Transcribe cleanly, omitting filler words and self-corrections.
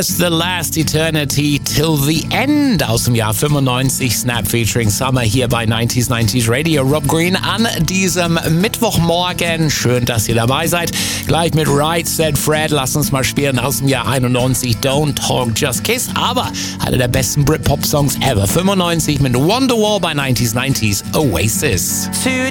The Last Eternity Till the End aus dem Jahr 95, Snap featuring Summer hier bei 90s Radio. Rob Green an diesem Mittwochmorgen. Schön, dass ihr dabei seid. Gleich mit Right Said Fred. Lasst uns mal spielen aus dem Jahr 91. Don't Talk, Just Kiss. Aber einer der besten Britpop-Songs ever. 95 mit Wonderwall bei 90s Oasis.